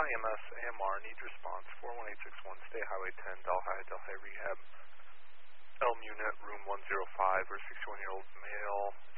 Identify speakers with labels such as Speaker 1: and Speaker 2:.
Speaker 1: Delhi MS AMR, need response, 41861, stay Highway 10, Delhi Rehab, Elm Unit, room 105, or 61-year-old male,